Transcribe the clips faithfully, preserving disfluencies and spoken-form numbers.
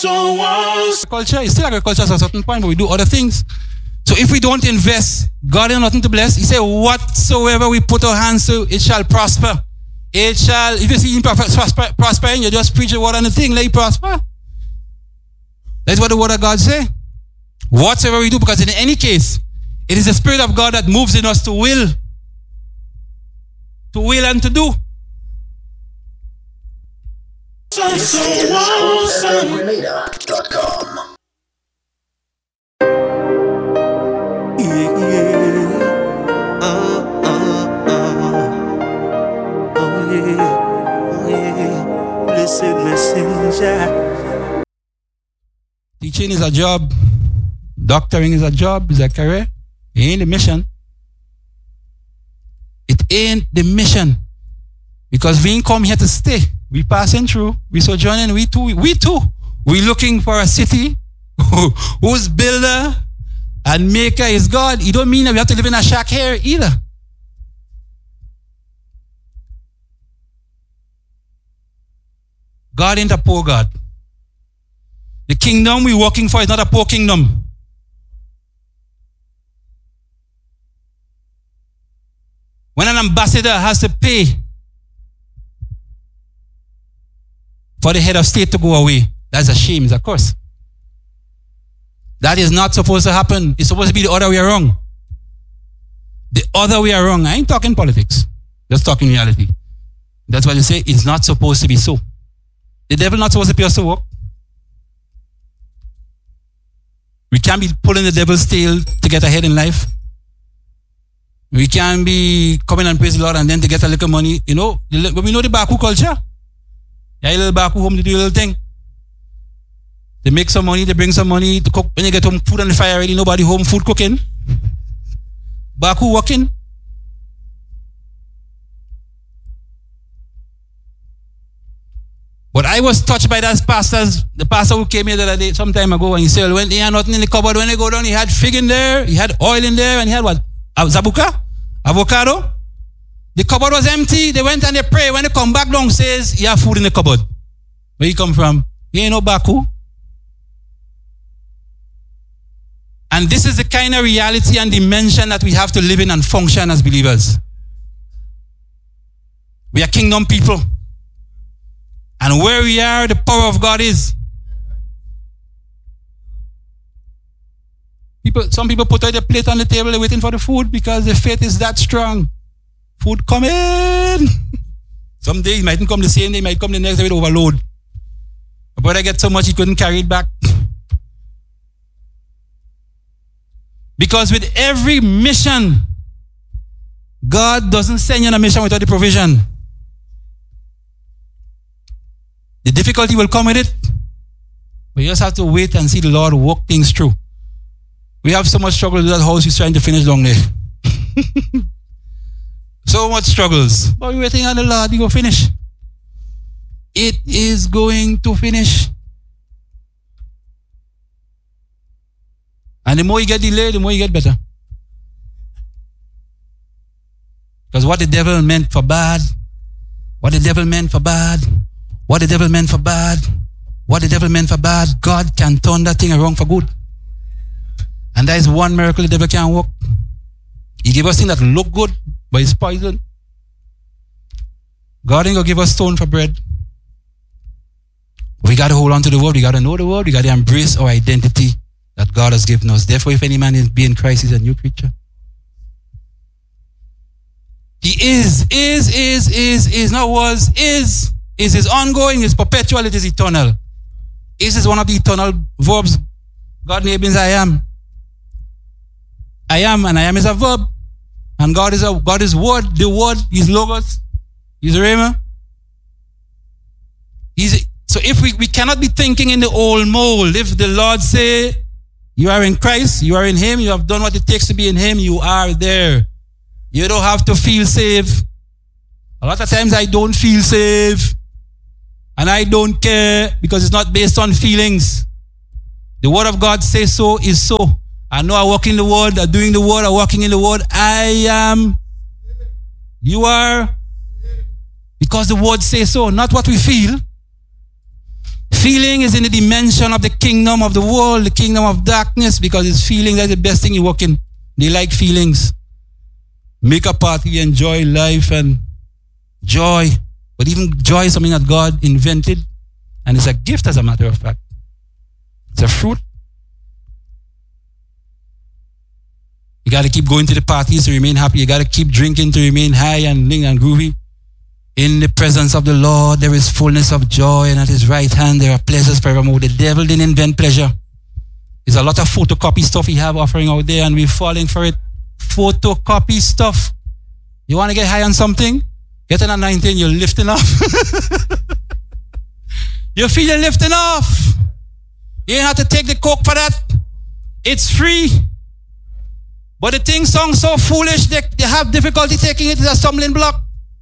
so was. Agriculture is still agriculture at a certain point, but we do other things. So if we don't invest, God has nothing to bless. He said, whatsoever we put our hands to, it shall prosper. It shall, if you see him prosper, prospering, you just preach the word on the thing, let it prosper. That's what the word of God say. Whatsoever we do, because in any case, it is the Spirit of God that moves in us to will. To will and to do. So, so was. Grenada dot com. Yeah, yeah. Uh, uh, uh. Oh, yeah. Oh, yeah. Blessed messenger. Teaching is a job. Doctoring is a job, is a career. It ain't the mission. It ain't the mission. Because we ain't come here to stay. We passing through. We sojourning. We too. We too. We looking for a city whose builder and maker is God. It don't mean that we have to live in a shack here either. God ain't a poor God. The kingdom we're working for is not a poor kingdom. When an ambassador has to pay for the head of state to go away, that's a shame, it's a curse. That is not supposed to happen. It's supposed to be the other way around. The other way around. I ain't talking politics. Just talking reality. That's why they say it's not supposed to be so. The devil not supposed to pay us to work. We can't be pulling the devil's tail to get ahead in life. We can't be coming and praise the Lord and then to get a little money. You know, but we know the Baku culture. Yeah, a little Baku home to do a little thing. They make some money, they bring some money to cook. When you get home, food on the fire already, nobody home, food cooking. Baku working. But I was touched by that pastors, the pastor who came here the other day, some time ago, and he said, when he had nothing in the cupboard, when they go down, he had fig in there, he had oil in there, and he had what? Zabuka? Avocado? The cupboard was empty. They went and they prayed. When they come back down, says, you have food in the cupboard. Where you come from? You ain't no Baku. And this is the kind of reality and dimension that we have to live in and function as believers. We are kingdom people. And where we are, the power of God is. People, some people put out the plate on the table, they're waiting for the food because the faith is that strong. Food coming. Some days it mightn't come the same day, it might come the next day with overload. My brother get so much he couldn't carry it back. Because with every mission, God doesn't send you on a mission without the provision. The difficulty will come with it, but you just have to wait and see the Lord work things through. We have so much struggle with that house he's trying to finish down there. So much struggles. But we're waiting on the Lord, he will finish. It is going to finish. And the more you get delayed, the more you get better. Because what the devil meant for bad, what the devil meant for bad, what the devil meant for bad, what the devil meant for bad, God can turn that thing around for good. And that is one miracle the devil can't work. He gave us things that look good, but it's poison. God ain't gonna give us stone for bread. We got to hold on to the word. We got to know the word. We got to embrace our identity that God has given us. Therefore, if any man is be in Christ, he's a new creature. He is, is, is, is, is, not was, is, is, is ongoing, is perpetual, it is eternal. Is is one of the eternal verbs. God names I am. I am, and I am is a verb. And God is a God is word, the word, his logos, his rhema. He's, so if we, we cannot be thinking in the old mold, if the Lord say, you are in Christ, you are in him, you have done what it takes to be in him, you are there. You don't have to feel safe. A lot of times I don't feel safe. And I don't care because it's not based on feelings. The word of God says so is so. I know I walk in the word, I'm doing the word, I'm walking in the word. I am. You are. Because the word says so, not what we feel. Feeling is in the dimension of the kingdom of the world, the kingdom of darkness, because it's feeling that's the best thing you work in. They like feelings. Make a party, enjoy life and joy. But even joy is something that God invented, and it's a gift, as a matter of fact. It's a fruit. You got to keep going to the parties to remain happy. You got to keep drinking to remain high and ling and groovy. In the presence of the Lord, there is fullness of joy, and at his right hand, there are pleasures forevermore. The devil didn't invent pleasure. There's a lot of photocopy stuff he have offering out there, and we're falling for it. Photocopy stuff. You want to get high on something? Get an anointing, you're lifting off. You feel you're lifting off. You ain't have to take the coke for that. It's free. But the thing sounds so foolish, they, they have difficulty taking it as a stumbling block.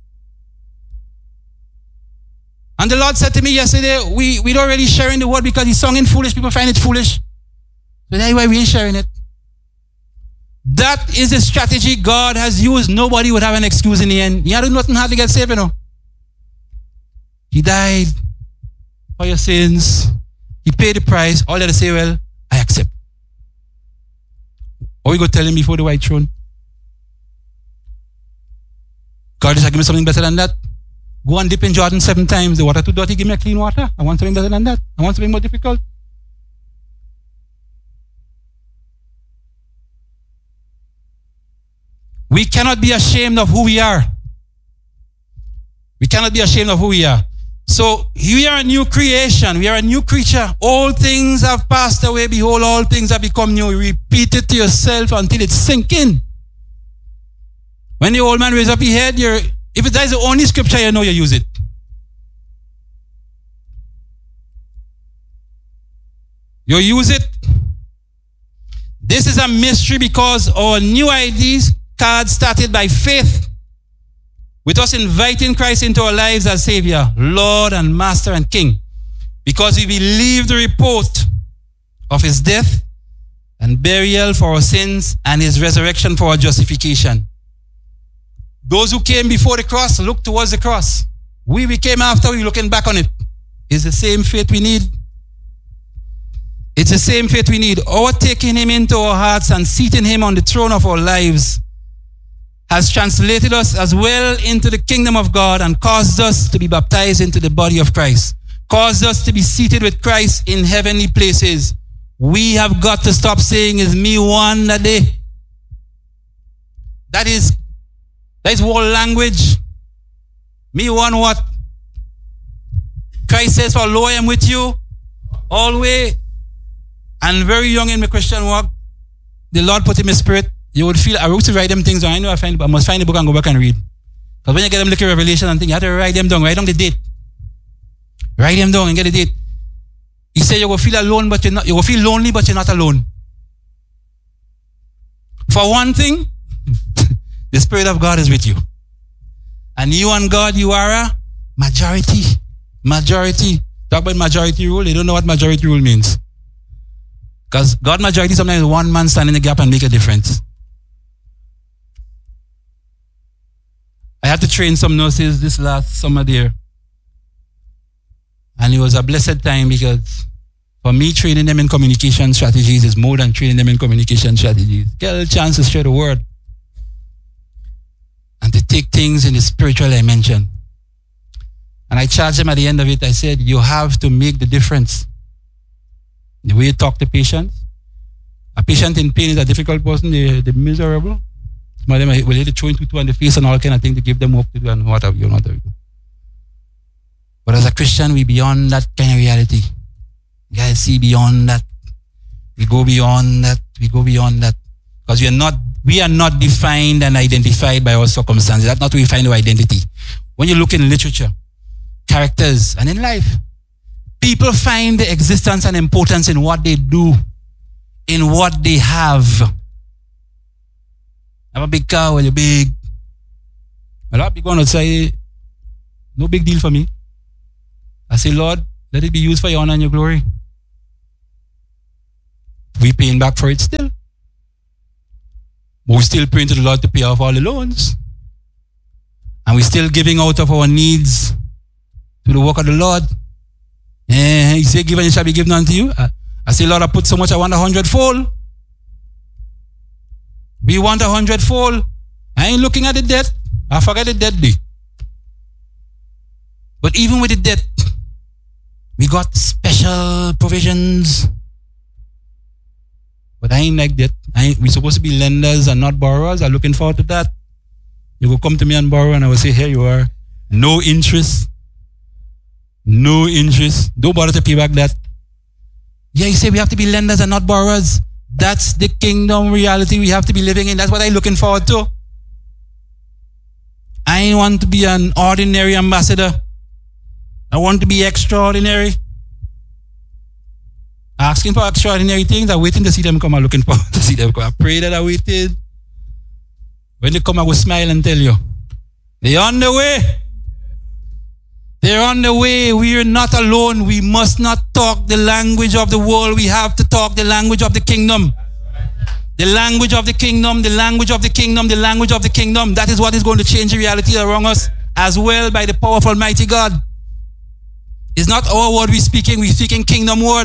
And the Lord said to me yesterday, we, we don't really sharing the word because he's singing foolish. People find it foolish. So that's why we ain't sharing it. That is the strategy God has used. Nobody would have an excuse in the end. He had nothing hard to get saved, you know. He died for your sins. He paid the price. All you have to say, well, I accept. Or you go tell him before the white throne. God is like, give me something better than that. Go and dip in Jordan seven times. The water too dirty, give me a clean water. I want something better than that. I want something more difficult. We cannot be ashamed of who we are. We cannot be ashamed of who we are. So we are a new creation. We are a new creature. All things have passed away. Behold, all things have become new. Repeat it to yourself until it sink in. When the old man raises up his head, you're, if that is the only scripture you know, you use it. You use it. This is a mystery because our new ideas card started by faith, with us inviting Christ into our lives as Savior, Lord and Master and King, because we believe the report of his death and burial for our sins and his resurrection for our justification. Those who came before the cross looked towards the cross. We, we came after, we're looking back on it. It's the same faith we need. It's the same faith we need. Our taking him into our hearts and seating him on the throne of our lives has translated us as well into the kingdom of God and caused us to be baptized into the body of Christ, caused us to be seated with Christ in heavenly places. We have got to stop saying, "Is me one a day." That is, that is world language. Me one what? Christ says, "For lo, I am with you always." And very young in my Christian walk, the Lord put in my spirit. You would feel, I wrote to write them things down. I know I find, but I must find the book and go back and read. Because when you get them looking at Revelation and things, you have to write them down. Write down the date. Write them down and get the date. He said you will feel alone, but you're not. You will feel lonely, but you're not alone. For one thing, the Spirit of God is with you, and you and God, you are a majority. Majority. Talk about majority rule. They don't know what majority rule means. Because God majority sometimes one man stand in the gap and make a difference. I had to train some nurses this last summer there. And it was a blessed time because for me, training them in communication strategies is more than training them in communication strategies. Get a chance to share the word. And to take things in the spiritual dimension. And I charged them at the end of it, I said, you have to make the difference. The way you talk to patients. A patient in pain is a difficult person, they, they're miserable. Some of them will hit the throwing tutu on the face and all kind of things to give them hope to do and what have you, what have you. But as a Christian, we beyond that kind of reality. You gotta see beyond that. We go beyond that. We go beyond that. Because we are not, we are not defined and identified by our circumstances. That's not where we find our identity. When you look in literature, characters, and in life, people find the existence and importance in what they do, in what they have. I have a big car, well, you're big. A lot of people want to say, no big deal for me. I say, Lord, let it be used for your honor and your glory. We paying back for it still. But we still praying to the Lord to pay off all the loans. And we still giving out of our needs to the work of the Lord. Eh, he said, give and it shall be given unto you. I, I say, Lord, I put so much, I want a hundredfold. We want a hundredfold. I ain't looking at the debt. I forget the debt day. But even with the debt, we got special provisions. But I ain't like that. I ain't, we're supposed to be lenders and not borrowers. I'm looking forward to that. You will come to me and borrow and I will say, here you are. No interest. No interest. Don't bother to pay back that. Yeah, you say we have to be lenders and not borrowers. That's the kingdom reality we have to be living in. That's what I'm looking forward to. I want to be an ordinary ambassador. I want to be extraordinary. Asking for extraordinary things. I'm waiting to see them come. I'm looking forward to see them come. I pray that I waited. When they come, I will smile and tell you. They're on the way. They're on the way. We are not alone. We must not talk the language of the world. We have to talk the language of the kingdom. The language of the kingdom, the language of the kingdom, the language of the kingdom. That is what is going to change the reality around us as well by the power of Almighty God. It's not our word we're speaking. We're speaking kingdom word.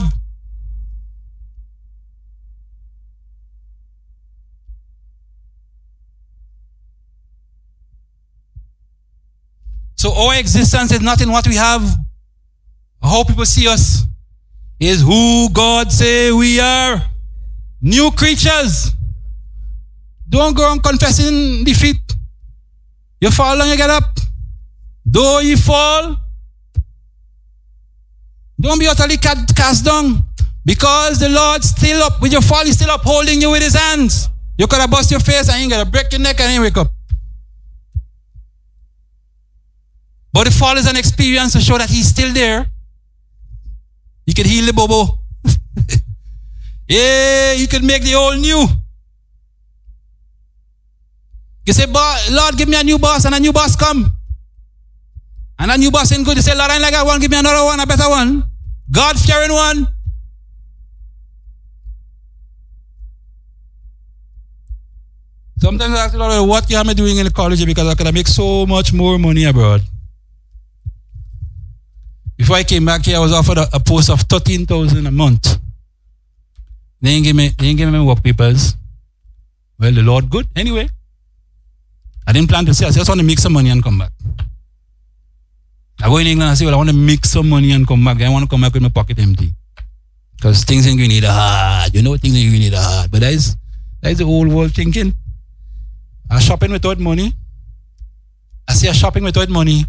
So our existence is not in what we have, how people see us. Is who God say we are. New creatures. Don't go on confessing defeat. You fall and you get up. Though you fall, don't be utterly cast down. Because the Lord still up. With your fall, He's still upholding you with His hands. You could have bust your face and you got to break your neck and you wake up. But the fall is an experience to show that He's still there. He could heal the bobo. Yeah, He could make the old new. You say, Lord, give me a new boss, and a new boss come. And a new boss ain't good. You say, Lord, I ain't like that one. Give me another one, a better one. God-fearing one. Sometimes I ask the Lord, what am I doing in the college? Because I could make so much more money abroad. Before I came back here, I was offered a, a post of thirteen thousand a month. They didn't give me, they didn't give me work papers. Well, the Lord good. Anyway, I didn't plan to say. I just want to make some money and come back. I go in England and say, well, I want to make some money and come back. I want to come back with my pocket empty. Because things ain't going to need a hard. You know things ain't going to need a hard. But that is, that is the old world thinking. I'm shopping without money. I say I'm shopping without money.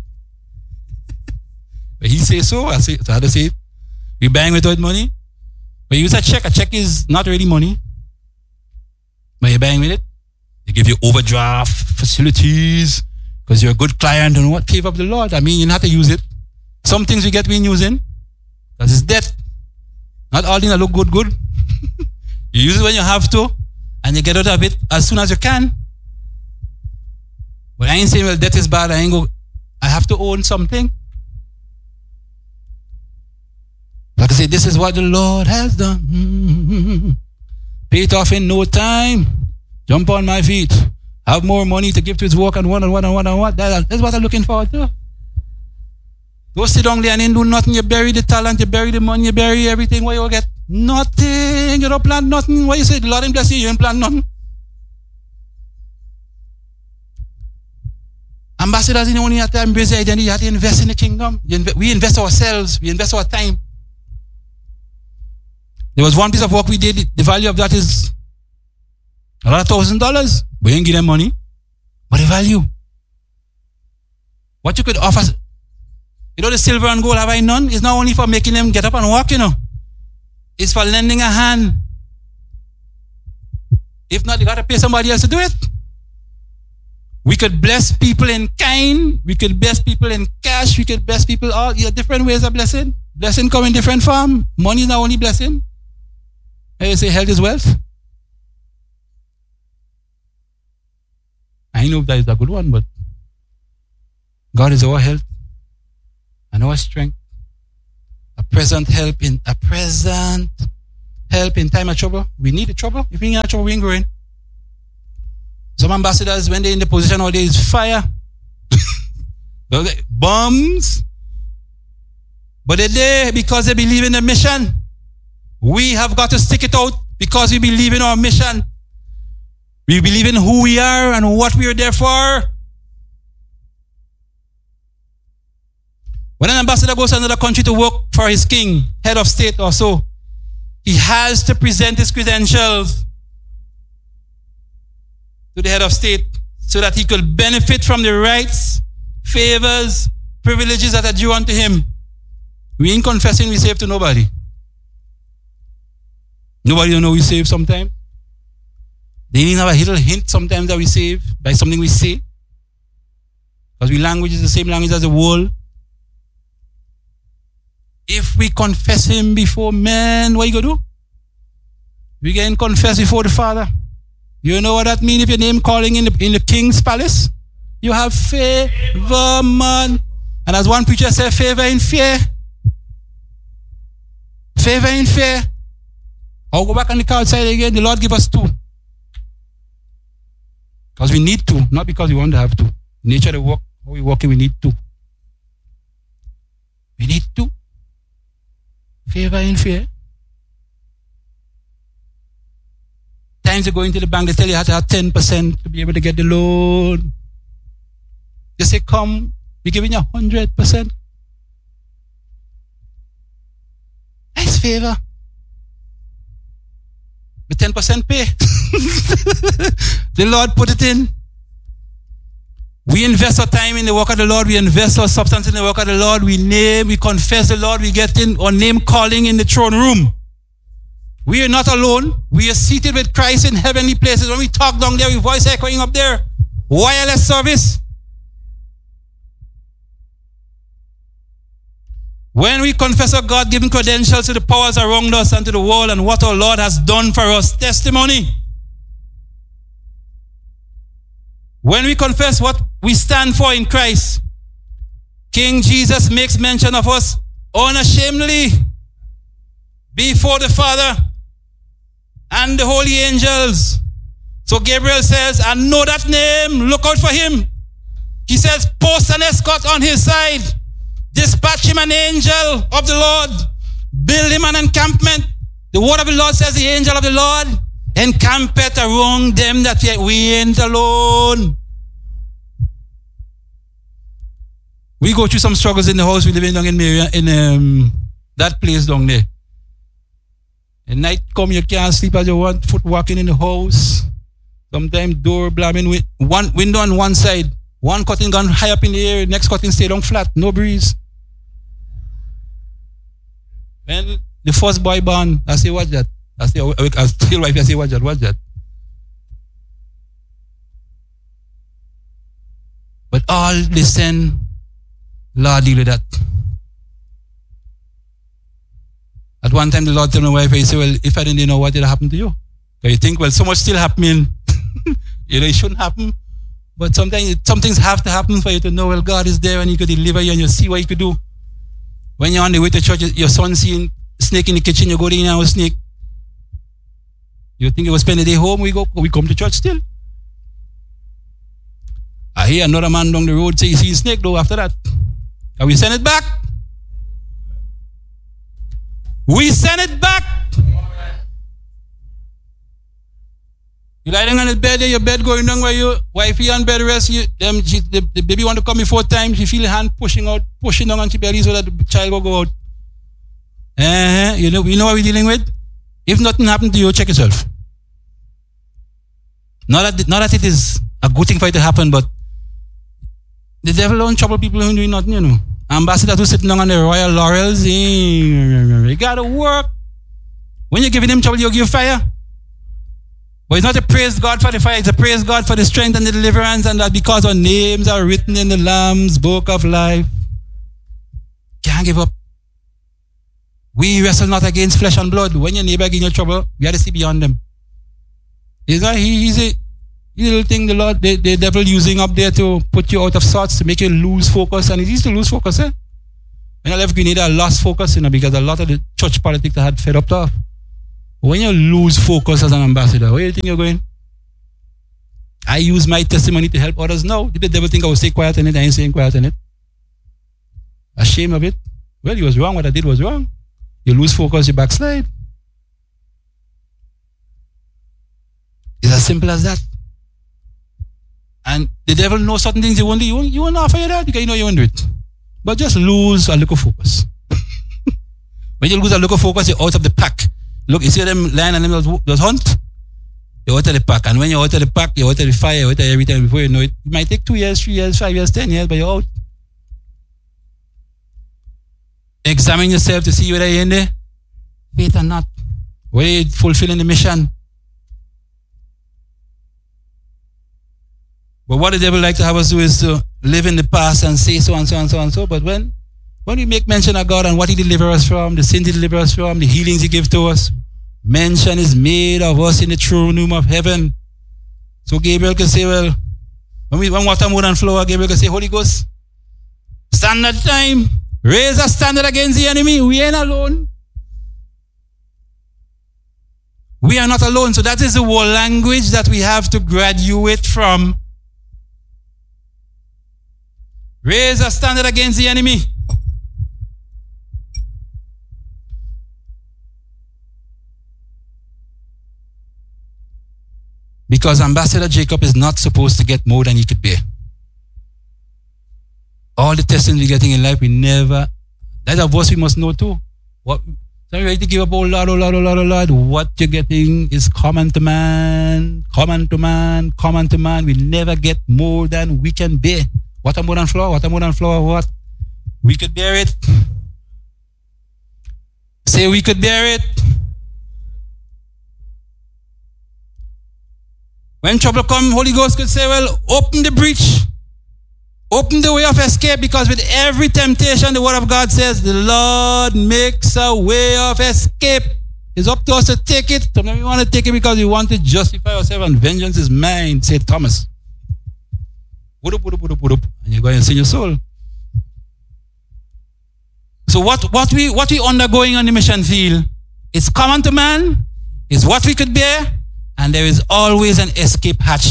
But he says so, I say, so I had to say it. We buying without money. But you use a check. A check is not really money. But you're buying with it. They give you overdraft facilities because you're a good client and what? Favor of the Lord. I mean, you don't have to use it. Some things we get we ain't using because it's debt. Not all things that look good, good. You use it when you have to and you get out of it as soon as you can. But I ain't saying, well, debt is bad. I ain't go. I have to own something. Like I say, this is what the Lord has done. Mm-hmm. Pay it off in no time. Jump on my feet. Have more money to give to His work and what and what and what and what. That, that's what I'm looking forward to. Don't sit down there and ain't do nothing. You bury the talent, you bury the money, you bury everything. What you get? Nothing. You don't plant nothing. What you say? The Lord ain't bless you. You ain't plant nothing. Ambassadors, you only have to embrace the identity. You have to invest in the kingdom. We invest ourselves. We invest our time. There was one piece of work we did. The value of that is a lot of thousand dollars. We didn't give them money. But the value. What you could offer. You know the silver and gold have I none? It's not only for making them get up and walk, you know. It's for lending a hand. If not, you got to pay somebody else to do it. We could bless people in kind. We could bless people in cash. We could bless people all. Yeah, different ways of blessing. Blessing come in different form. Money is not only blessing. I say health is wealth. I know that is a good one, but God is our health and our strength. A present help in a present help in time of trouble. We need the trouble. If we ain't in trouble, we ain't growing. Some ambassadors, when they're in the position all day, is fire. Bombs. But they're there because they believe in the mission. We have got to stick it out because we believe in our mission. We believe in who we are and what we are there for. When an ambassador goes to another country to work for his king, head of state or so, he has to present his credentials to the head of state so that he could benefit from the rights, favors, privileges that are due unto him. We ain't confessing we saved to nobody. Nobody don't know we saved sometimes. They even have a little hint sometimes that we save by something we say. Because we language is the same language as the world. If we confess him before men, what you gonna do? We can confess before the Father. You know what that means if your name calling in the, in the king's palace? You have favor, man. And as one preacher said, favor in fear. Favor in fear. I'll go back on the card side again. The Lord give us two. Because we need to, not because we want to have to. Nature of the work, how we working, we need to. We need to. Favor in fear. Times you go into the bank, they tell you how to have ten percent to be able to get the loan. They say, come, we're giving you one hundred percent. Nice favor. The ten percent pay. The Lord put it in. We invest our time in the work of the Lord. We invest our substance in the work of the Lord. We name, we confess the Lord. We get in our name calling in the throne room. We are not alone. We are seated with Christ in heavenly places. When we talk down there, we voice echoing up there. Wireless service. When we confess our God-given credentials to the powers around us and to the world and what our Lord has done for us, testimony. When we confess what we stand for in Christ, King Jesus makes mention of us unashamedly before the Father and the holy angels. So Gabriel says, I know that name, look out for him. He says, post an escort on his side. Dispatch him an angel of the Lord. Build him an encampment. The word of the Lord says, the angel of the Lord encampeth around them that we ain't alone. We go through some struggles in the house we live in down in Marion, in um, that place down there. At night come, you can't sleep as you want, foot walking in the house. Sometimes door blamming with one window on one side. One curtain gone high up in the air, next curtain stay down flat, no breeze. When the first boy born, I say, what's that? I say, I still wife, I say, what's that? What's that? But all listen, Lord deal with that. At one time, the Lord told my wife, he said, well, if I didn't know what did happen to you. So you think, well, so much still happening. You know, it shouldn't happen. But sometimes some things have to happen for you to know, well, God is there and he could deliver you and you see what he could do. When you're on the way to church, your son seeing snake in the kitchen, you go there and a snake. You think you will spend the day home, we go, we come to church still. I hear another man down the road say he sees snake though after that. And we send it back. We send it back. You lie down on the bed there, your bed going down where you, wifey on bed rest, you, them, she, the, the baby want to come before time, she feel the hand pushing out, pushing down on her belly so that the child will go out. Uh-huh. You know, you know what we're dealing with? If nothing happened to you, check yourself. Not that, not that it is a good thing for it to happen, but the devil don't trouble people who do nothing, you know. Ambassadors who sitting down on the royal laurels, you gotta work. When you're giving him trouble, you give fire. But it's not to praise God for the fire, it's to praise God for the strength and the deliverance, and that because our names are written in the Lamb's book of life. Can't give up. We wrestle not against flesh and blood. When your neighbor gets in trouble, we have to see beyond them. Is that he, he's a little thing the Lord, the, the devil using up there to put you out of sorts, to make you lose focus, and it is to lose focus, eh? When I left Grenada, I lost focus, you know, because a lot of the church politics I had fed up to. When you lose focus as an ambassador, where do you think you're going? I use my testimony to help others now. Did the devil think I would stay quiet in it? I ain't staying quiet in it. Ashamed of it. Well, he was wrong. What I did was wrong. You lose focus, you backslide. It's as simple as that. And the devil knows certain things you won't do. You won't, you won't offer you that because you know you won't do it. But just lose a little focus. When you lose a little focus, you're out of the pack. Look, you see them lion and them those hunt? You're out of the pack. And when you're out of the pack, you're out of the fire, you're out of everything. Before you know it, it might take two years, three years, five years, ten years, but you're out. Examine yourself to see whether you're in there. Faith or not. Whether you're fulfilling the mission. But what the devil like to have us do is to live in the past and say so and so and so and so. But when, when we make mention of God and what he delivers us from, the sin he delivers us from, the healings he gives to us, mention is made of us in the throne room of heaven. So Gabriel can say, well, when we when water more than flour, Gabriel can say, Holy Ghost, standard time, raise a standard against the enemy. We ain't alone. We are not alone. So that is the whole language that we have to graduate from. Raise a standard against the enemy. Because Ambassador Jacob is not supposed to get more than he could bear. All the testing we're getting in life, we never, that's a voice we must know too. What, so you're ready to give up, oh Lord, oh Lord, oh Lord, oh Lord. What you're getting is common to man, common to man, common to man. We never get more than we can bear. What a more than flour, what a more than flour, what? We could bear it. Say we could bear it. When trouble comes, Holy Ghost could say, well, open the breach. Open the way of escape, because with every temptation, the word of God says, the Lord makes a way of escape. It's up to us to take it. Sometimes we want to take it because we want to justify ourselves, and vengeance is mine, said Thomas. Put up, put up, put up, put up, and you're going to sin your soul. So what, what we what we undergoing on the mission field is common to man, is what we could bear, and there is always an escape hatch.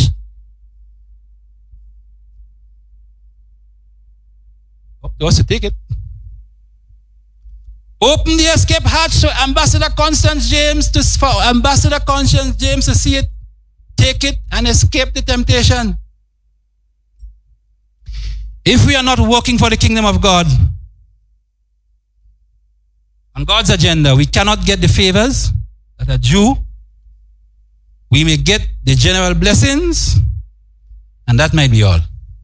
Up to us to take it. Open the escape hatch so Ambassador Constance James to for Ambassador Constance James to see it, take it, and escape the temptation. If we are not working for the kingdom of God, on God's agenda, we cannot get the favors that are due. We may get the general blessings, and that might be all.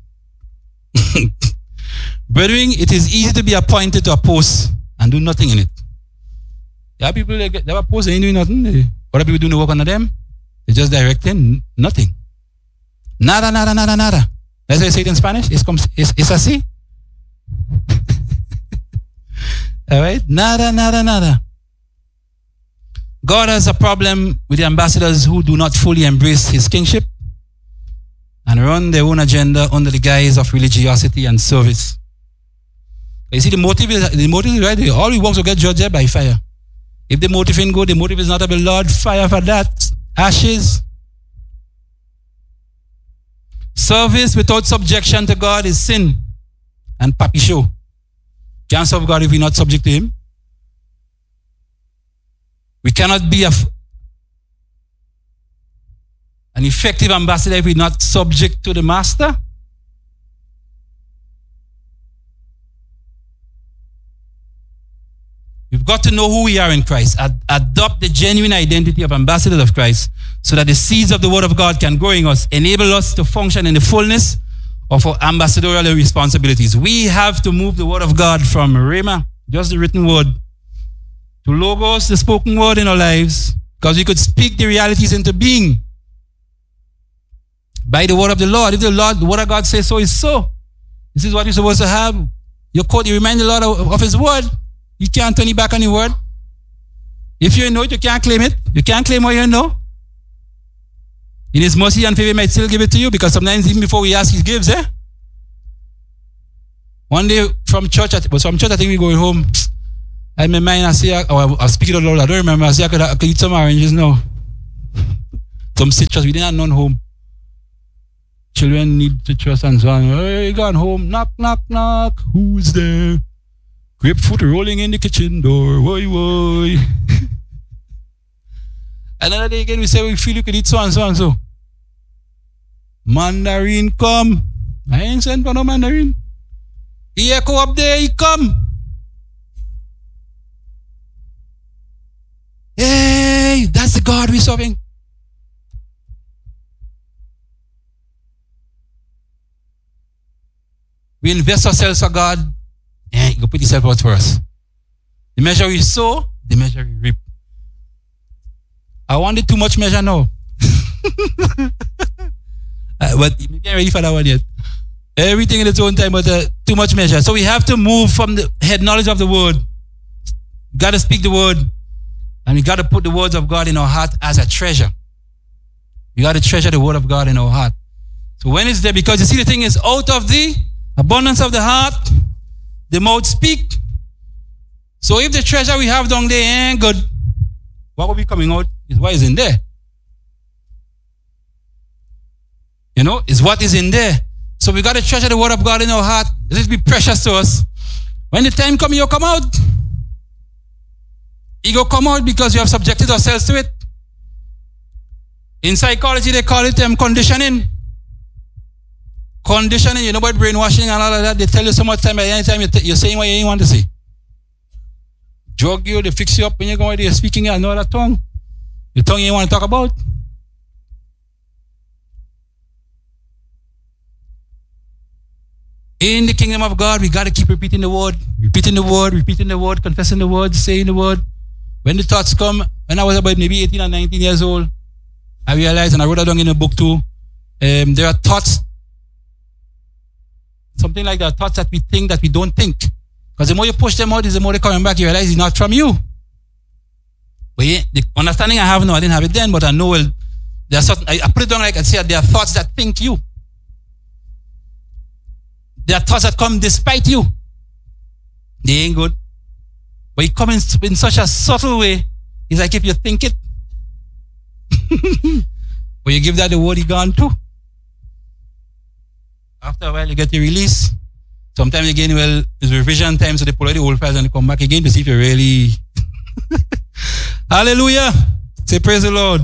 Brethren, it is easy to be appointed to a post and do nothing in it. There are people that get they have a post and ain't doing nothing. They, other people doing the work under them. They just directing nothing. Nada, nada, nada, nada. That's why I say it in Spanish. Es, como, es, es así. All right? Nada, nada, nada. God has a problem with the ambassadors who do not fully embrace his kingship and run their own agenda under the guise of religiosity and service. You see, the motive is, the motive is right. All we works will get judged by fire. If the motive ain't good, the motive is not of the Lord, fire for that. Ashes. Service without subjection to God is sin and papi show. Can't serve God if we're not subject to him. We cannot be a, an effective ambassador if we're not subject to the master. We've got to know who we are in Christ. Ad- adopt the genuine identity of ambassadors of Christ so that the seeds of the word of God can grow in us, enable us to function in the fullness of our ambassadorial responsibilities. We have to move the word of God from Rhema, just the written word, to Logos, the spoken word in our lives, because we could speak the realities into being by the word of the Lord. If the Lord, the word of God says so, is so. This is what you're supposed to have. You quote, you remind the Lord of, of his word. You can't turn it back on your word. If you know it, you can't claim it. You can't claim what you know. In his mercy and favor, he might still give it to you, because sometimes even before we ask, he gives, eh? One day from church, it was from church, I think we going home. I in my mind, I say, oh, I was speaking out loud. I don't remember. I say, I could, I could eat some oranges now. Some citrus. We didn't have none home. Children need citrus and so on. Hey, you gone home. Knock, knock, knock. Who's there? Grapefruit rolling in the kitchen door. Woy, woy. Another day again, we say we feel you could eat so and so and so. Mandarin come. I ain't sent for no mandarin. He echo up there, he come. Hey, that's the God we're serving. We invest ourselves for God. Yeah, you go put yourself out for us. The measure we sow, the measure we reap. I wanted too much measure now. uh, but maybe I'm ready for that one yet. Everything in its own time, but uh, too much measure. So we have to move from the head knowledge of the word. Got to speak the word. And we got to put the words of God in our heart as a treasure. We got to treasure the word of God in our heart. So when it's there, because you see the thing is out of the abundance of the heart, the mouth speak. So if the treasure we have down there ain't good, what will be coming out is what is in there. You know, is what is in there. So we got to treasure the word of God in our heart. Let it be precious to us. When the time comes, you'll come out. You go come out because you have subjected ourselves to it. In psychology, they call it um, conditioning. Conditioning, you know about brainwashing and all of that. They tell you so much time, by any time you're, t- you're saying what you ain't want to say. Drug you, they fix you up when you go out there speaking another tongue. The tongue you ain't want to talk about. In the kingdom of God, we got to keep repeating the word, repeating the word, repeating the word, confessing the word, saying the word. When the thoughts come, when I was about maybe eighteen or nineteen years old, I realized, and I wrote that down in a book too, um, there are thoughts, something like that, thoughts that we think that we don't think. Because the more you push them out, the more they're coming back, you realize it's not from you. But yeah, the understanding I have now, I didn't have it then, but I know, well, there are certain, I, I put it down like I said, there are thoughts that think you. There are thoughts that come despite you. They ain't good. But it comes in, in such a subtle way. It's like if you think it. But you give that the word, he gone too. After a while, you get the release. Sometimes again, well, it's revision time, so they pull out the old files and they come back again to see if you really... Hallelujah. Say praise the Lord.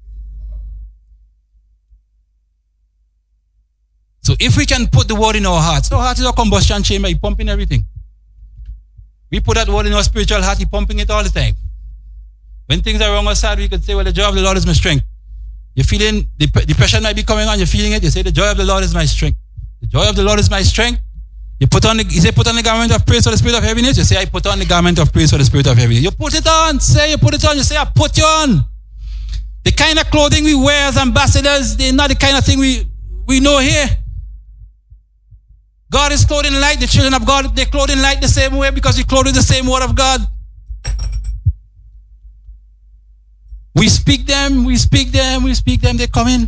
So if we can put the word in our hearts, our heart is a combustion chamber, it's pumping everything. We put that word in our spiritual heart, it's pumping it all the time. When things are wrong or sad, we could say, well, the joy of the Lord is my strength. You're feeling, depression might be coming on, you're feeling it, you say, the joy of the Lord is my strength. The joy of the Lord is my strength. You put on the, you say, put on the garment of praise for the spirit of heaviness. You say, I put on the garment of praise for the spirit of heaviness. You put it on, say, you put it on, you say, I put you on. The kind of clothing we wear as ambassadors, they're not the kind of thing we, we know here. God is clothing light. The children of God, they're clothing light the same way because we clothe with the same word of God. We speak them, we speak them, we speak them, they come in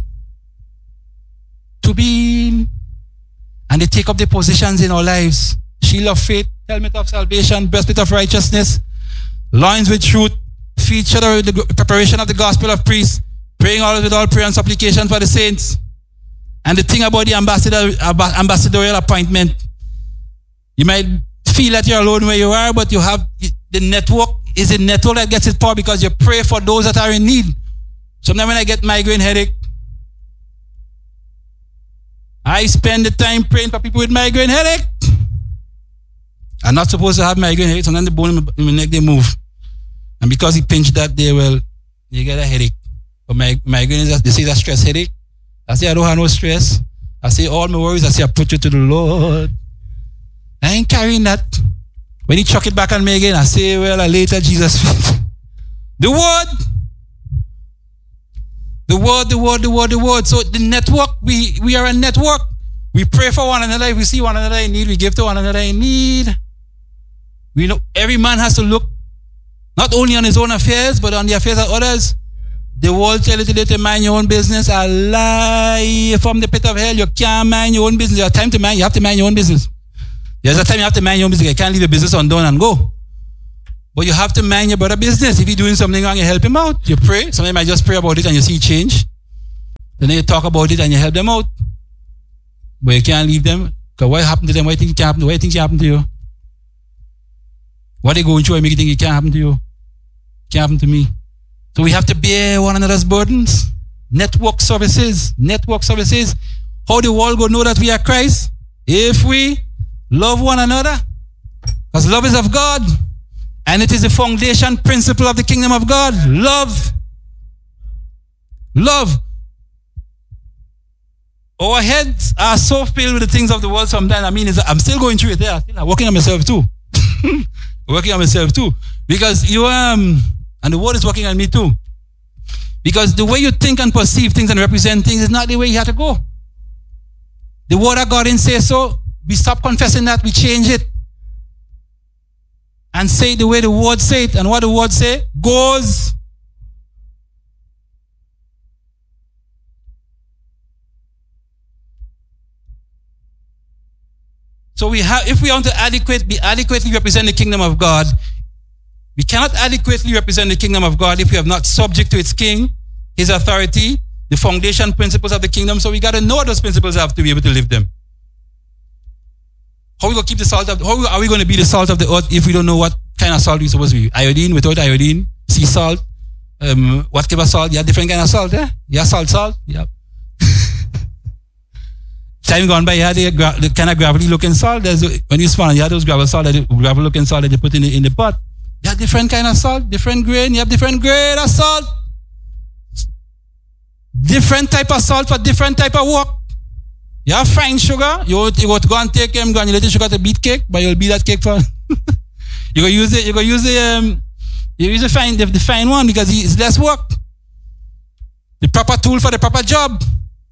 to be, and they take up their positions in our lives. Shield of faith, helmet of salvation, breastplate of righteousness, loins with truth, feet shudder with the preparation of the gospel of peace, praying always with all prayer and supplication for the saints. And the thing about the ambassador, ambassadorial appointment, you might feel that you're alone where you are, but you have the network. Is the network that gets it power because you pray for those that are in need. Sometimes when I get migraine headache, I spend the time praying for people with migraine headache. I'm not supposed to have migraine headache. Sometimes the bone in my neck, they move. And because he pinched that day, well, you get a headache. But my migraine is, they say, it's a stress headache. I say, I don't have no stress. I say, all my worries, I say, I put you to the Lord. I ain't carrying that. When he chuck it back on me again, I say, well, I later Jesus. The word. The word, the word, the word, the word. So the network, we, we are a network. We pray for one another. If we see one another in need, we give to one another in need. We know every man has to look not only on his own affairs, but on the affairs of others. The world tell you today to mind your own business. A lie from the pit of hell. You can't mind your own business. You have time to mind. You have to mind your own business. There's a time you have to mind your own business. You can't leave your business undone and go. But you have to mind your brother business. If he's doing something wrong, you help him out. You pray. Somebody might just pray about it and you see change. Then you talk about it and you help them out. But you can't leave them. Because what happened to them? What do you think can happen? What do you think can happen to you? What they going through, I make you think it can't happen to you. It can't happen to me. So we have to bear one another's burdens. Network services. Network services. How the world will know that we are Christ? If we love one another. Because love is of God. And it is the foundation principle of the kingdom of God. Love. Love. Our heads are so filled with the things of the world sometimes. I mean, it's, I'm still going through it there. I'm working on myself too. Working on myself too. Because you, um, and the world is working on me too. Because the way you think and perceive things and represent things is not the way you have to go. The word of God didn't say so. We stop confessing that. We change it. And say it the way the word say it. And what the word say goes. So we have, if we want to adequate, be adequately represent the kingdom of God, we cannot adequately represent the kingdom of God if we have not subject to its king, his authority, the foundation principles of the kingdom. So we got to know what those principles have to be able to live them. How are we going to keep the salt of, how are we going to be the salt of the earth if we don't know what kind of salt we're supposed to be? Iodine, without iodine, sea salt, um, whatever salt, you have different kind of salt, eh? You have salt, salt, yeah. Time gone by, you had the, gra- the kind of gravelly looking salt. There's, when you spawn, you had those gravel salt, that gravel looking salt that you put in the, in the pot. You have different kind of salt, different grain. You have different grade of salt. Different type of salt for different type of work. You have fine sugar. You, you go to go and take um, granulated sugar to beat cake, but you'll beat that cake for. you go use it. You go use the um, you use the fine the, the fine one because it's less work. The proper tool for the proper job.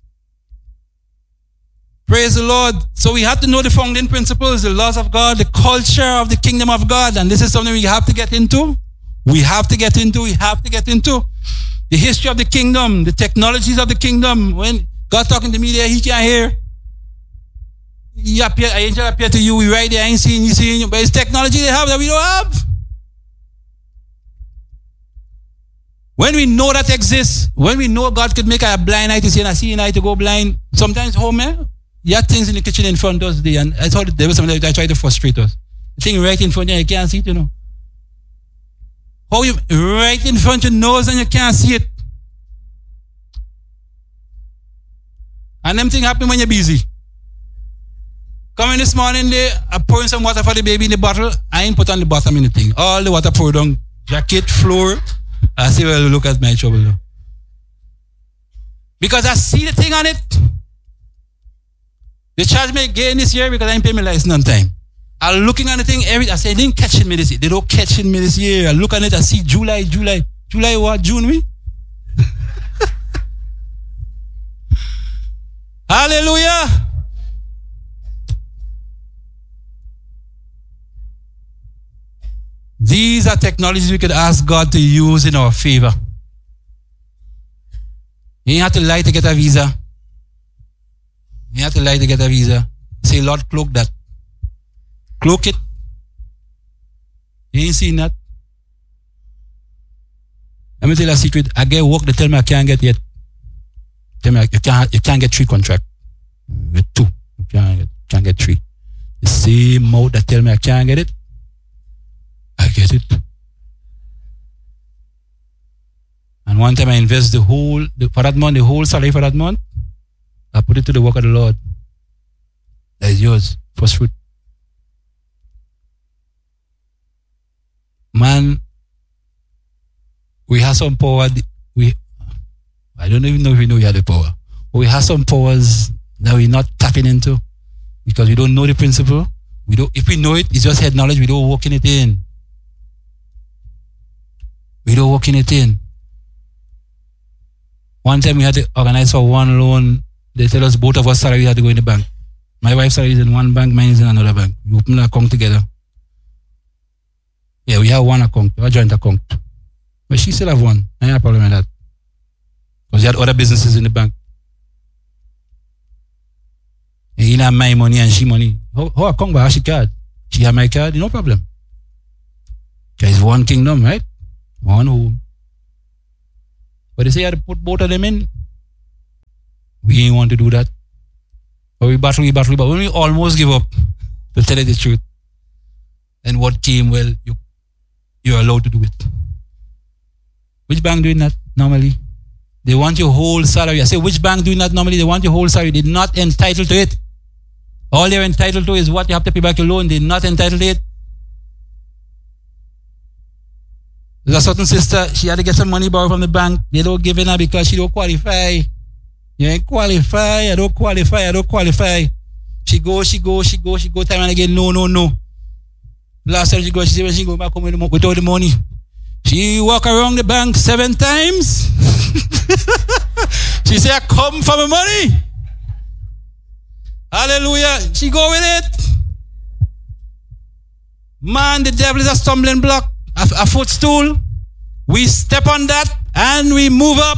Praise the Lord. So we have to know the founding principles, the laws of God, the culture of the kingdom of God. And this is something we have to get into. We have to get into. We have to get into. The history of the kingdom, the technologies of the kingdom. When God talking to me there, he can't hear. He appear, an angel appear to you. We right there, I ain't seeing you, seeing you. But it's technology they have that we don't have. When we know that exists, when we know God could make a blind eye to see and a seeing eye to go blind, sometimes home, eh? You have things in the kitchen in front of us there, and I thought there was something that tried to frustrate us. The thing right in front of you, you can't see it, you know. How you right in front of your nose and you can't see it. And them thing happen when you're busy. Coming this morning, they are pouring some water for the baby in the bottle. I ain't put on the bottom in the thing. All the water poured on jacket, floor. I say, well, look at my trouble now. Because I see the thing on it. They charge me again this year because I didn't pay my license on time. I'm looking at the thing every I say, they didn't catch me this year. They don't catch me this year. I look at it, I see July, July. July what? June we? Hallelujah. These are technologies we could ask God to use in our favor. You ain't have to lie to get a visa. You have to lie to get a visa. Say, Lord, cloak that. Cloak it. You ain't seen that. Let me tell you a secret. I get work, they tell me I can't get yet. Tell me you can't, you can't get three contract. Get two. You can't get, can't get three. The same mouth that tell me I can't get it, I get it. And one time I invest the whole, the, for that month, the whole salary for that month, I put it to the work of the Lord. That is yours, first fruit. Man, we have some power. We, I don't even know if we know we have the power. But we have some powers that we're not tapping into because we don't know the principle. We don't. If we know it, it's just head knowledge. We don't walk in it in. We don't walk in it in. One time we had to organize for one loan. They tell us both of us salary had to go in the bank. My wife's salary is in one bank, mine is in another bank. We open an account together. Yeah, we have one account, a joint account. But she still have one. I have a problem with that. Because she had other businesses in the bank. And he have my money and she money. How, how I come by she card? She have my card, no problem. There is one kingdom, right? One home. But they say you have to put both of them in. We ain't want to do that. But we battle, we battle, but when we almost give up, to tell you the truth, and what came, well, you, you're allowed to do it. Which bank doing that normally? They want your whole salary. I say, which bank doing that normally? They want your whole salary. They're not entitled to it. All they're entitled to is what you have to pay back your loan. They're not entitled to it. There's a certain sister, she had to get some money borrowed from the bank. They don't give it her because she don't qualify. You ain't qualify, I don't qualify, I don't qualify. She go, she go, she go, she go time and again, no, no, no. Last time she go, she said when she go back home without the money. She walk around the bank seven times. She said, I come for my money. Hallelujah. She go with it. Man, the devil is a stumbling block, a, a footstool. We step on that and we move up.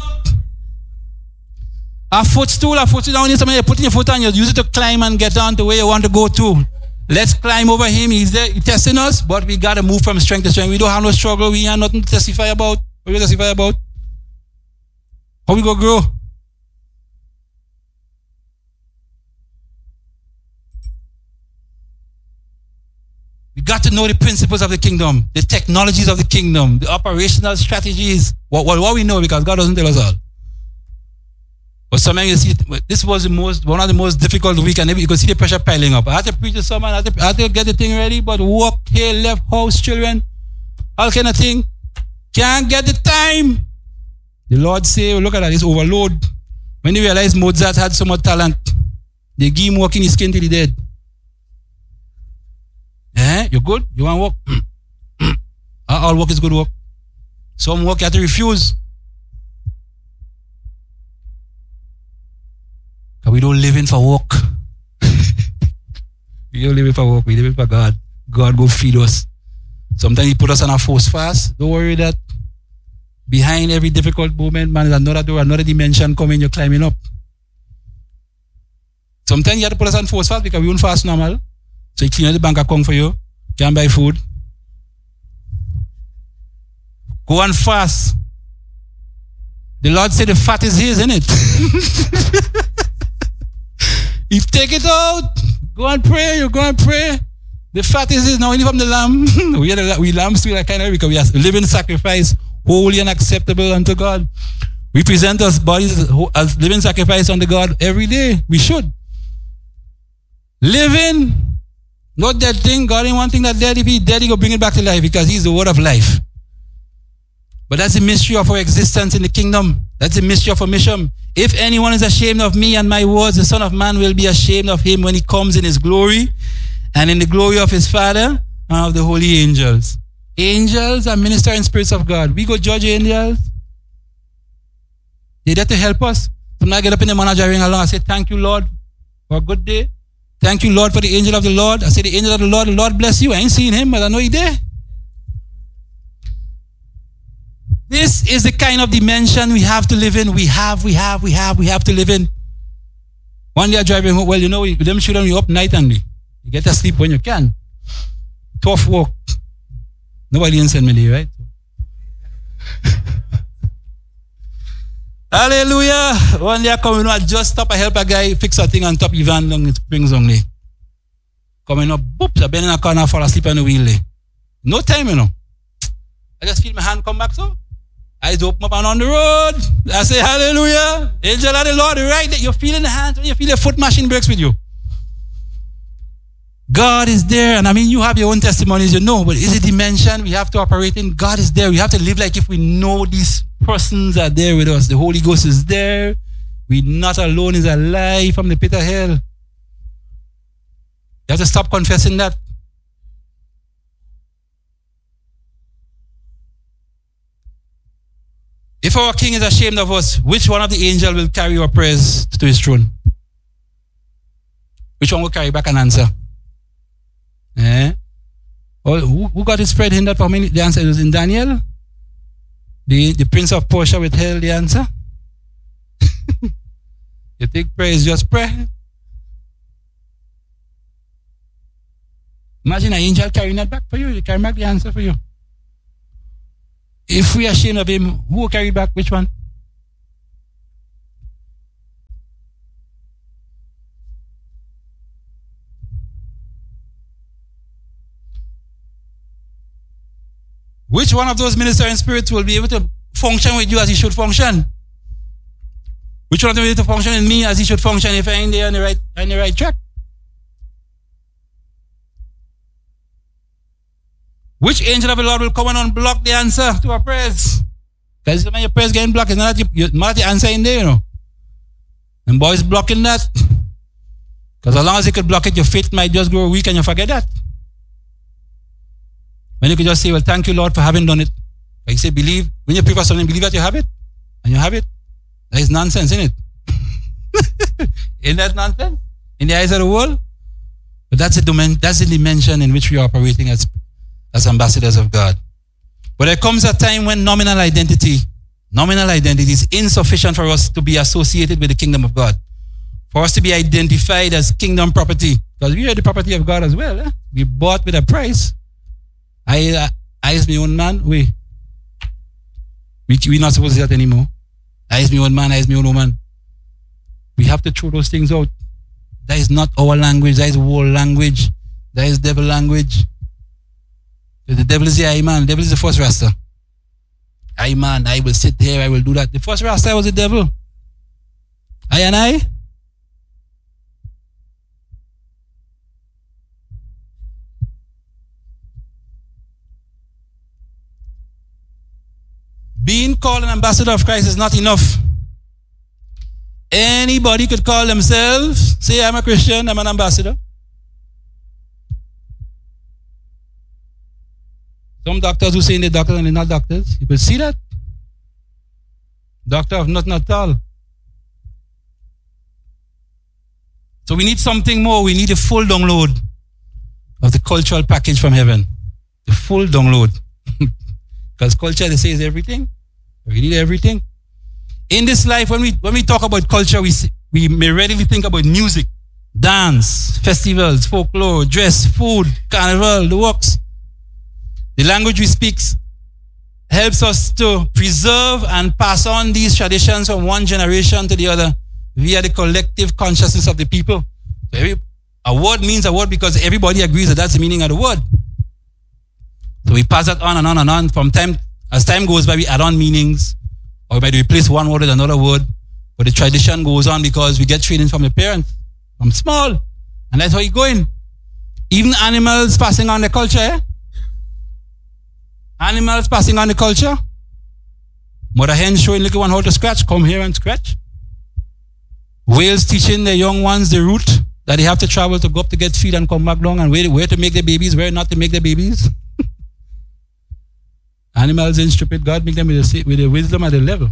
A footstool, a footstool. Down here, somebody putting your foot on, you use it to climb and get on to where you want to go to. Let's climb over him. He's there, he's testing us, but we got to move from strength to strength. We don't have no struggle. We have nothing to testify about. What we testify about? How we go grow? We got to know the principles of the kingdom, the technologies of the kingdom, the operational strategies. What, what, what we know, because God doesn't tell us all. But sometimes you see, this was the most, one of the most difficult weeks, and you could see the pressure piling up. I had to preach to someone, I had to, I had to get the thing ready, but work here, left house, children, all kind of thing. Can't get the time. The Lord say, oh, look at that, it's overload. When they realized Mozart had so much talent, they give him work in his skin till he dead. Eh? You good? You want work? All work is good work. Some work you have to refuse. We don't live in for work. We don't live in for work. We live in for God. God go feed us. Sometimes He put us on a force fast. Don't worry that behind every difficult moment, man, is another door, another dimension coming. You're climbing up. Sometimes you have to put us on force fast because we won't fast normal. So you clean out the bank account for you. Can't buy food. Go and fast. The Lord said the fat is His, isn't it? You take it out. Go and pray. You go and pray. The fat is His. Now we live from the lamb. we are the, we lambs to that kind of because we are living sacrifice, holy and acceptable unto God. We present our bodies as, as living sacrifice unto God every day. We should. Living, not dead thing. God ain't one thing that dead. If He's dead, He go bring it back to life because He's the word of life. But that's the mystery of our existence in the kingdom. That's the mystery of our mission. If anyone is ashamed of me and my words, the Son of Man will be ashamed of him when He comes in His glory and in the glory of His Father and of the holy angels. Angels are ministering spirits of God. We go judge angels. They're there to help us. Sometimes I get up in the morning driving along. I say, thank you, Lord, for a good day. Thank you, Lord, for the angel of the Lord. I say, the angel of the Lord, the Lord bless you. I ain't seen him, but I know He's there. This is the kind of dimension we have to live in. We have, we have, we have, we have to live in. One day I'm driving home. Well, you know, with them children, you up night and day. You get to sleep when you can. Tough work. Nobody in send me there, right? Hallelujah. One day I come, you know, I just stop. I help a guy fix a thing on top of Ivan long it brings only. Coming up, boop, I been in a corner, fall asleep on the wheel. No time, you know. I just feel my hand come back so. Eyes open up and on the road. I say, hallelujah. Angel of the Lord, right there. You're feeling the hands when you feel your foot machine breaks with you. God is there. And I mean, you have your own testimonies, you know, but it's a dimension we have to operate in. God is there. We have to live like if we know these persons are there with us. The Holy Ghost is there. We're not alone. Is alive from the pit of hell. You have to stop confessing that. If our King is ashamed of us, which one of the angels will carry our prayers to His throne? Which one will carry back an answer? Eh? Well, who, who got his spread hindered for me? The answer was in Daniel. The, the prince of Persia withheld the answer. You think prayer is just prayer? Imagine an angel carrying that back for you. He carry back the answer for you. If we are ashamed of Him, who will carry back which one? Which one of those ministering spirits will be able to function with you as he should function? Which one of them will be able to function in me as he should function if I ain't there on the right, on the right track? Which angel of the Lord will come and unblock the answer to our prayers? Because when your prayers getting blocked, it's not that you, not the answer in there, you know. And boys blocking that. Because as long as you could block it, your faith might just grow weak and you forget that. When you could just say, well, thank you, Lord, for having done it. Like you say, believe, when you pray for something, believe that you have it. And you have it. That is nonsense, isn't it? Isn't that nonsense? In the eyes of the world? But that's the dimension, that's the dimension in which we are operating as as ambassadors of God. But there comes a time when nominal identity, nominal identity is insufficient for us to be associated with the kingdom of God. For us to be identified as kingdom property. Because we are the property of God as well. Eh? We bought with a price. I, uh, I is my own man. We, we, we're not supposed to do that anymore. I is my own man, I is my own woman. We have to throw those things out. That is not our language. That is world language. That is devil language. The devil is the I man. The devil is the first Rasta. I man, I will sit here, I will do that. The first Rasta was the devil. I and I. Being called an ambassador of Christ is not enough. Anybody could call themselves, say, I'm a Christian, I'm an ambassador. Some doctors who say they're doctors and they're not doctors. You could see that. Doctor of nothing at all. So we need something more. We need a full download of the cultural package from heaven. The full download. Because culture, they say, is everything. We need everything. In this life, when we when we talk about culture, we we may readily think about music, dance, festivals, folklore, dress, food, carnival, the works. The language we speak helps us to preserve and pass on these traditions from one generation to the other via the collective consciousness of the people. So every, a word means a word because everybody agrees that that's the meaning of the word. So we pass that on and on and on. From time, as time goes by, we add on meanings, or we might replace one word with another word. But the tradition goes on because we get training from the parents, from small. And that's how it's going. Even animals passing on the culture, eh? Animals passing on the culture. Mother hen showing little one how to scratch. Come here and scratch. Whales teaching their young ones the route that they have to travel to go up to get feed and come back down, and where, where to make their babies, where not to make their babies. Animals ain't stupid. God make them with the, with the wisdom at the level.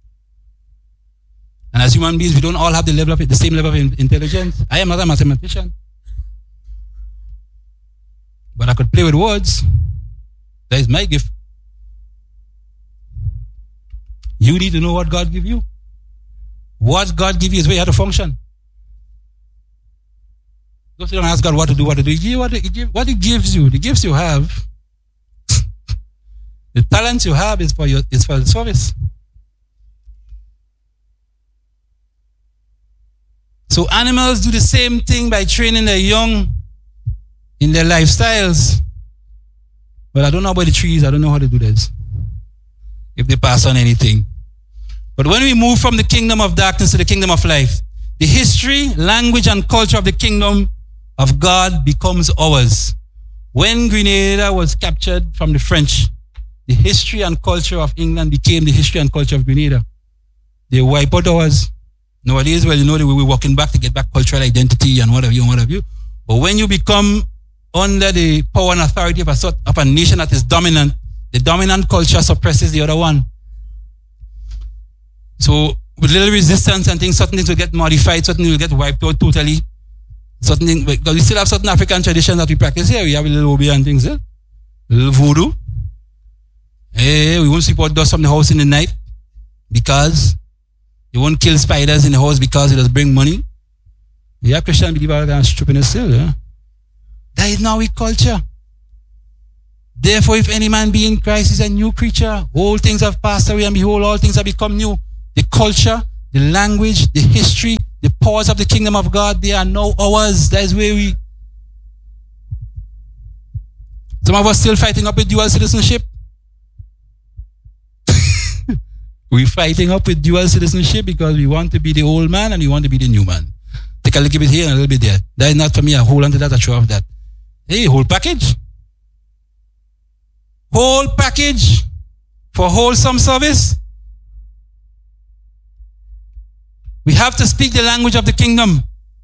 And as human beings, we don't all have the level of the same level of intelligence. I am not a mathematician. But I could play with words. That is my gift. You need to know what God give you. What God give you is where you have to function. Don't sit down and ask God what to do, what to do. He give what, he give, what He gives you, the gifts you have, the talents you have is for your is for the service. So animals do the same thing by training their young in their lifestyles. But I don't know about the trees. I don't know how to do this. If they pass on anything. But when we move from the kingdom of darkness to the kingdom of life, the history, language, and culture of the kingdom of God becomes ours. When Grenada was captured from the French, the history and culture of England became the history and culture of Grenada. They wiped out ours. Nowadays, well, you know, they will be walking back to get back cultural identity and what have you and what have you. But when you become under the power and authority of a, sort of a nation that is dominant, the dominant culture suppresses the other one. So with little resistance and things, certain things will get modified, certain things will get wiped out totally. Certain things, because we still have certain African traditions that we practice here. We have a little obi and things there. A little voodoo. Hey, we won't sleep out dust from the house in the night because you won't kill spiders in the house because it does bring money. Yeah, Christian believe all kind of stupidness still, yeah. That is now our culture. Therefore, if any man be in Christ, is a new creature. All things have passed away, and behold, all things have become new. The culture, the language, the history, the powers of the kingdom of God, they are now ours. That is where we... Some of us still fighting up with dual citizenship. We're fighting up with dual citizenship because we want to be the old man and we want to be the new man. Take a little bit here and a little bit there. That is not for me. I hold on to that. I show off that. Hey, whole package. Whole package for wholesome service. We have to speak the language of the kingdom.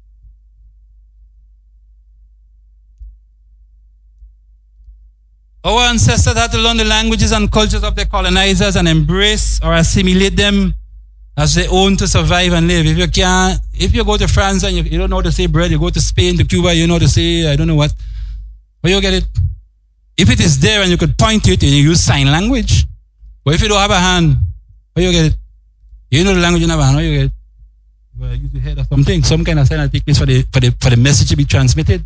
Our ancestors had to learn the languages and cultures of their colonizers and embrace or assimilate them as their own to survive and live. If you can't, if you go to France and you, you don't know how to say bread, you go to Spain, to Cuba, you know how to say, I don't know what, but you get it. If it is there and you could point to it and you use sign language, but if you don't have a hand, how you get it? You know the language, you don't have a hand, how you get it? Well, use the head or something, some kind of sign that take place for the, for the, for the message to be transmitted.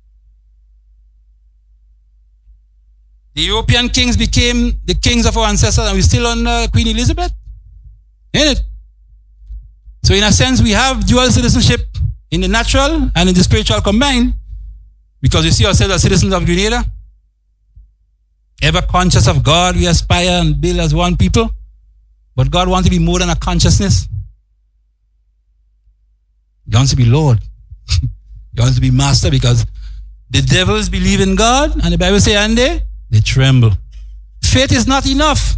The European kings became the kings of our ancestors and we're still on uh, Queen Elizabeth. Ain't it? So in a sense, we have dual citizenship in the natural and in the spiritual combined because we see ourselves as citizens of Grenada. Ever conscious of God, we aspire and build as one people. But God wants to be more than a consciousness. He wants to be Lord. He wants to be master because the devils believe in God and the Bible says, and they, they tremble. Faith is not enough.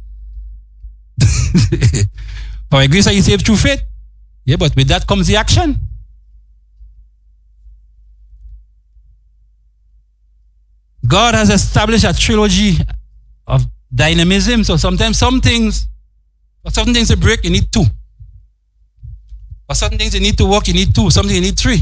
For grace are you saved through faith. Yeah, but with that comes the action. God has established a trilogy of dynamism. So sometimes some things, for certain things to break, you need two. For certain things you need to work, you need two. Something you need three.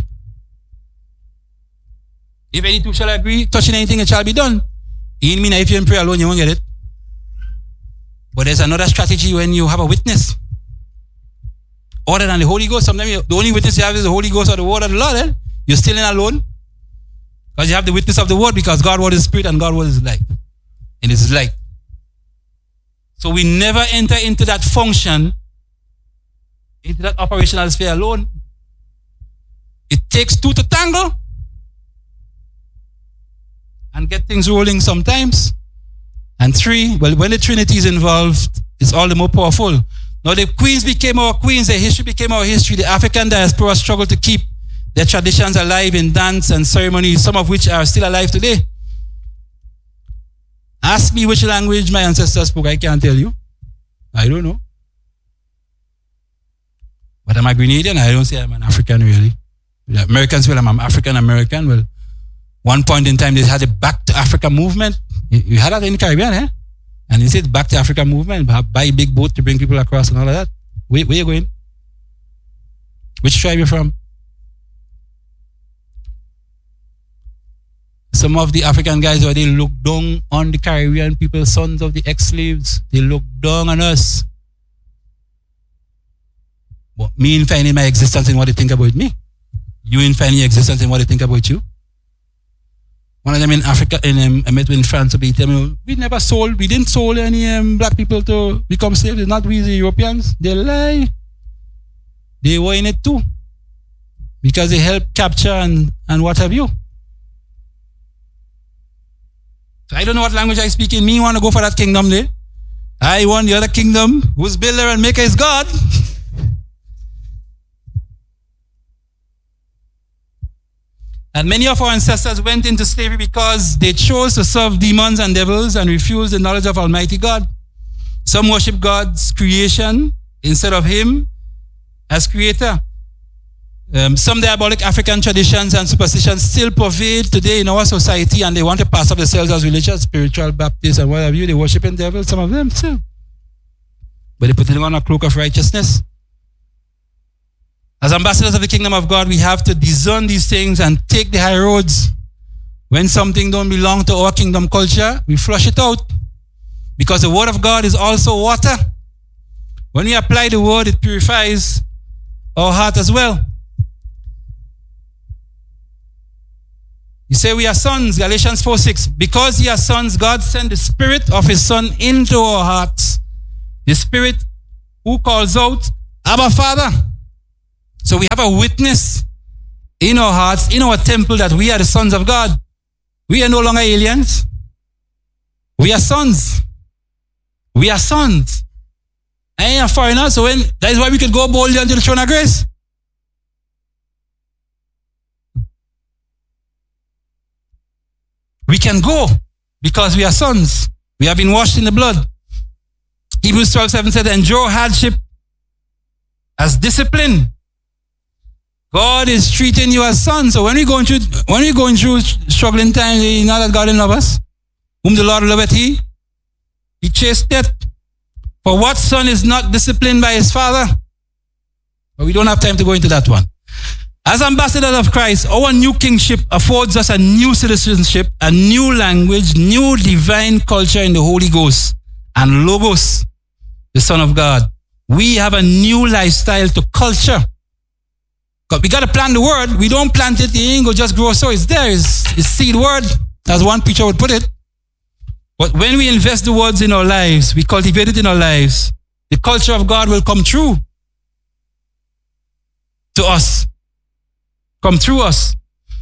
If any two shall agree, touching anything, it shall be done. It mean that if you in prayer alone, you won't get it. But there's another strategy when you have a witness. Other than the Holy Ghost, sometimes you, the only witness you have is the Holy Ghost or the word of the Lord. Eh? You're still in alone. Because you have the witness of the word because God was spirit and God was light. And it's light. So we never enter into that function, into that operational sphere alone. It takes two to tangle and get things rolling sometimes. And three, well, when the Trinity is involved, it's all the more powerful. Now the queens became our queens, the history became our history. The African diaspora struggled to keep their traditions alive in dance and ceremonies, some of which are still alive today. Ask me which language my ancestors spoke, I can't tell you. I don't know. But I'm a Grenadian, I don't say I'm an African really. The Americans, well, I'm an African American. Well, one point in time, they had a Back to Africa movement. You had that in the Caribbean, eh? And they said Back to Africa movement, buy a big boat to bring people across and all of that. Where, where you going? Which tribe you from? Some of the African guys, where they look down on the Caribbean people, sons of the ex-slaves, they look down on us. But me in finding my existence in what they think about me. You in finding your existence in what they think about you. One of them in Africa, in, um, I met in France, they tell me, we never sold, we didn't sold any um, black people to become slaves. It's not we, the Europeans. They lie. They were in it too. Because they helped capture and, and what have you. So I don't know what language I speak in. Me want to go for that kingdom there. I want the other kingdom whose builder and maker is God. And many of our ancestors went into slavery because they chose to serve demons and devils and refused the knowledge of Almighty God. Some worship God's creation instead of Him as creator. Um, some diabolic African traditions and superstitions still pervade today in our society, and they want to pass off themselves as religious, spiritual, Baptist, and what have you. They worship in devils, some of them still. But they put it on a cloak of righteousness. As ambassadors of the kingdom of God, we have to discern these things and take the high roads. When something don't belong to our kingdom culture, we flush it out. Because the word of God is also water. When we apply the word, it purifies our heart as well. You say we are sons, Galatians four six. Because ye are sons, God sent the Spirit of His Son into our hearts. The Spirit who calls out, Abba, Father. So we have a witness in our hearts, in our temple, that we are the sons of God. We are no longer aliens. We are sons. We are sons. I ain't a foreigner, so when that is why we could go boldly unto the throne of grace. We can go because we are sons. We have been washed in the blood. Hebrews twelve seven said, endure hardship as discipline. God is treating you as sons. So when we going through, when we going through struggling times, you know that God in love us. Whom the Lord loveth, he, he chased death. For what son is not disciplined by his father? But we don't have time to go into that one. As ambassadors of Christ, our new kingship affords us a new citizenship, a new language, new divine culture in the Holy Ghost and Logos, the Son of God. We have a new lifestyle to culture. Because we got to plant the word. We don't plant it, it ain't go just grow. So it's there. It's, it's seed word, as one preacher would put it. But when we invest the words in our lives, we cultivate it in our lives, the culture of God will come true to us. Come through us.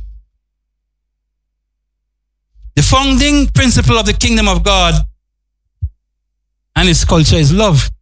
The founding principle of the kingdom of God and its culture is love.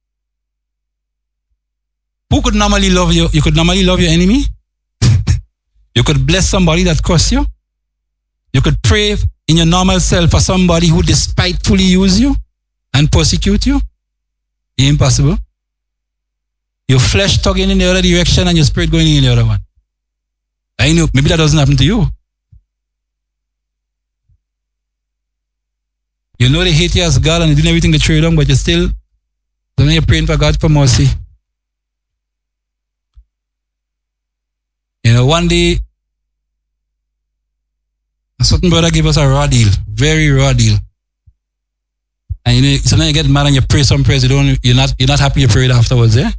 Who could normally love you? You could normally love your enemy. You could bless somebody that cursed you. You could pray in your normal self for somebody who despitefully use you and persecute you. Impossible. Your flesh tugging in the other direction and your spirit going in the other one. I know, maybe that doesn't happen to you. You know they hate you as God and they're doing everything to trade on, but you're still, then you're praying for God for mercy. You know, one day, a certain brother gave us a raw deal, very raw deal. And you know, sometimes you get mad and you pray some prayers, you don't, you're not, you're not happy you prayed afterwards, eh?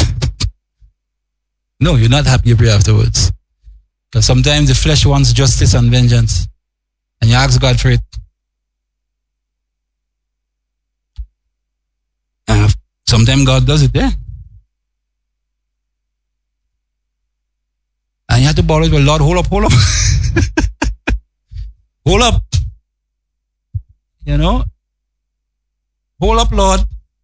No, you're not happy you pray afterwards. Because sometimes the flesh wants justice and vengeance. And you ask God for it. Uh, sometimes God does it there. And you have to borrow it, well, Lord, hold up, hold up. Hold up. You know? Hold up, Lord.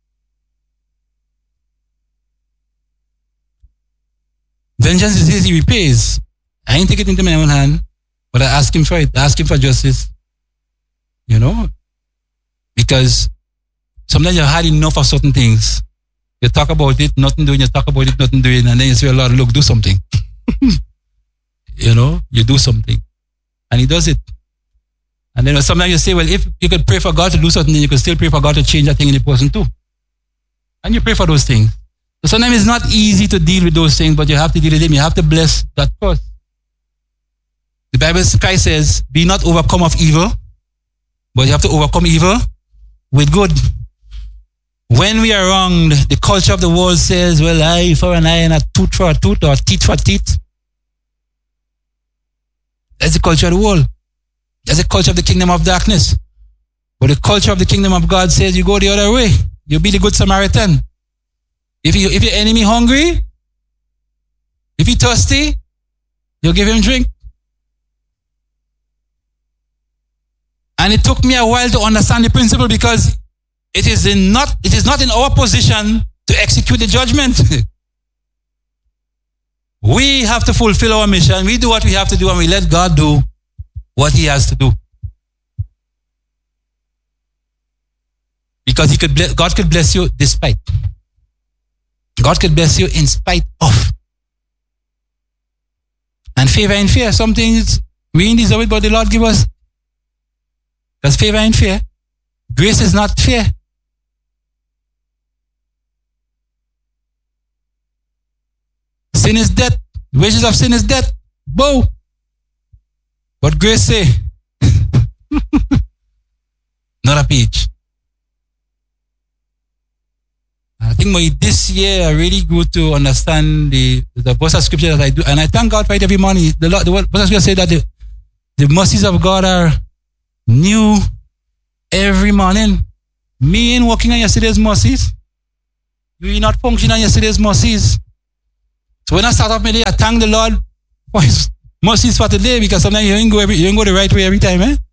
Vengeance is easy, he repays. I ain't take it into my own hand, but I ask him for it. I ask him for justice. You know? Because sometimes you've had enough of certain things. You talk about it, nothing doing, you talk about it, nothing doing, and then you say, Lord, look, do something. You know? You do something. And he does it. And then sometimes you say, well, if you could pray for God to do something, then you could still pray for God to change that thing in the person too. And you pray for those things. So sometimes it's not easy to deal with those things, but you have to deal with them. You have to bless that first. The Bible, Christ says, be not overcome of evil, but you have to overcome evil with good. When we are wronged, the culture of the world says, well, eye for an eye and a tooth for a tooth or teeth for teeth. That's the culture of the world. That's the culture of the kingdom of darkness. But the culture of the kingdom of God says you go the other way. You be the good Samaritan. If you if your enemy hungry, if he thirsty, you give him drink. And it took me a while to understand the principle because it is in not it is not in our position to execute the judgment. We have to fulfill our mission. We do what we have to do and we let God do what he has to do. Because he could bless, God could bless you despite. God could bless you in spite of. And favor and fear, some things we ain't deserve it, but the Lord give us. Because favor and fear. Grace is not fear. Sin is death. The wages of sin is death. Bow. But grace say, not a peach. I think my, this year I really grew to understand the, the verse of scripture that I do. And I thank God for it every morning. The, the, the verse of scripture say that the, the mercies of God are new every morning. Me ain't working on yesterday's mercies. You ain't not functioning on yesterday's mercies. So when I start off my day, I thank the Lord for his mercies for today because sometimes you ain't go every, you ain't go the right way every time, eh?